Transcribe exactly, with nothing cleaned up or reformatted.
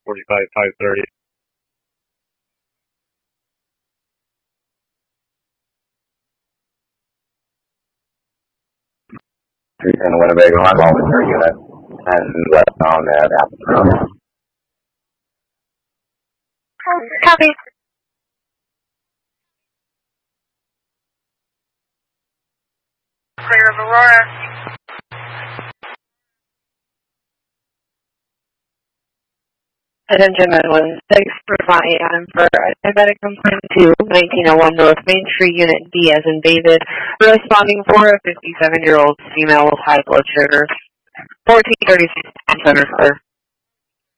forty-five, five thirty. three ten Winnebago, I'm on with her unit, and westbound at Apple Road. Copy. Clear of Aurora. Attention Midland, thanks for flying Adam for a diabetic complaint to nineteen oh one North Main Street, Unit D as in David, responding for a fifty-seven-year-old female with high blood sugar. fourteen thirty-six Center, sir.